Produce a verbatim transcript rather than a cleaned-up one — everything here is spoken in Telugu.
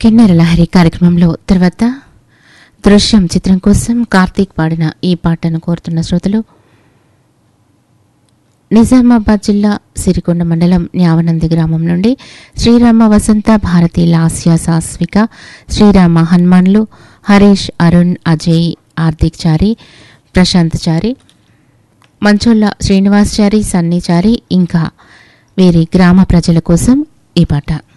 కిన్నెర లహరి కార్యక్రమంలో తర్వాత దృశ్యం చిత్రం కోసం కార్తీక్ పాడిన ఈ పాటను కోరుతున్న శ్రోతలు నిజామాబాద్ జిల్లా సిరికొండ మండలం న్యావనంది గ్రామం నుండి శ్రీరామ వసంత భారతి లాస్య సాస్విక శ్రీరామ హనుమాన్లు హరీష్ అరుణ్ అజయ్ హార్దిక్ చారి ప్రశాంత్ చారి మంచోళ్ళ శ్రీనివాస్ చారి సన్నీ చారి ఇంకా వీరి గ్రామ ప్రజల కోసం ఈ పాట.